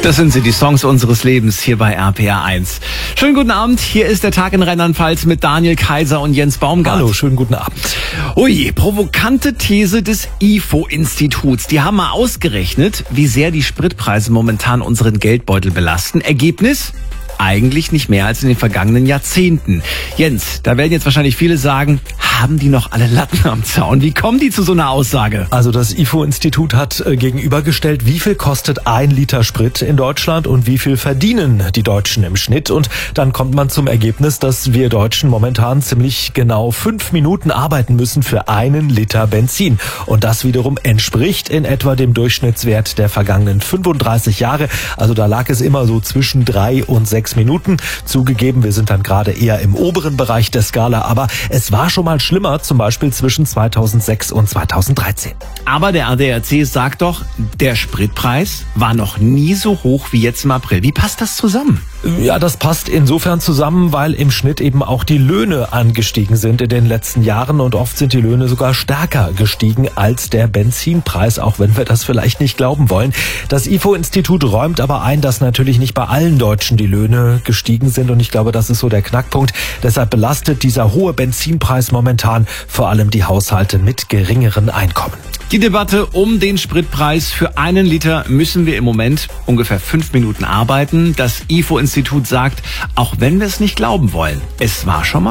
Das sind sie, die Songs unseres Lebens hier bei RPR 1. Schönen guten Abend, hier ist der Tag in Rheinland-Pfalz mit Daniel Kaiser und Jens Baumgart. Hallo, schönen guten Abend. Ui, provokante These des IFO-Instituts. Die haben mal ausgerechnet, wie sehr die Spritpreise momentan unseren Geldbeutel belasten. Ergebnis? Eigentlich nicht mehr als in den vergangenen Jahrzehnten. Jens, da werden jetzt wahrscheinlich viele sagen, haben die noch alle Latten am Zaun? Wie kommen die zu so einer Aussage? Also das IFO-Institut hat gegenübergestellt, wie viel kostet 1 Liter Sprit in Deutschland und wie viel verdienen die Deutschen im Schnitt. Und dann kommt man zum Ergebnis, dass wir Deutschen momentan ziemlich genau 5 Minuten arbeiten müssen für 1 Liter Benzin. Und das wiederum entspricht in etwa dem Durchschnittswert der vergangenen 35 Jahre. Also da lag es immer so zwischen 3 und 6 Minuten. Zugegeben, wir sind dann gerade eher im oberen Bereich der Skala, aber es war schon mal schlimmer, zum Beispiel zwischen 2006 und 2013. Aber der ADAC sagt doch, der Spritpreis war noch nie so hoch wie jetzt im April. Wie passt das zusammen? Ja, das passt insofern zusammen, weil im Schnitt eben auch die Löhne angestiegen sind in den letzten Jahren und oft sind die Löhne sogar stärker gestiegen als der Benzinpreis, auch wenn wir das vielleicht nicht glauben wollen. Das IFO-Institut räumt aber ein, dass natürlich nicht bei allen Deutschen die Löhne gestiegen sind und ich glaube, das ist so der Knackpunkt. Deshalb belastet dieser hohe Benzinpreis momentan vor allem die Haushalte mit geringeren Einkommen. Die Debatte um den Spritpreis für 1 Liter müssen wir im Moment ungefähr 5 Minuten arbeiten. Das IFO-Institut sagt, auch wenn wir es nicht glauben wollen, es war schon mal